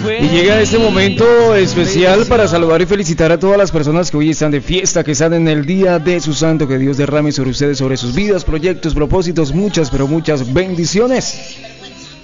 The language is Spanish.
Y llega este momento especial para saludar y felicitar a todas las personas que hoy están de fiesta, que están en el día de su santo. Que Dios derrame sobre ustedes, sobre sus vidas, proyectos, propósitos, muchas, pero muchas bendiciones.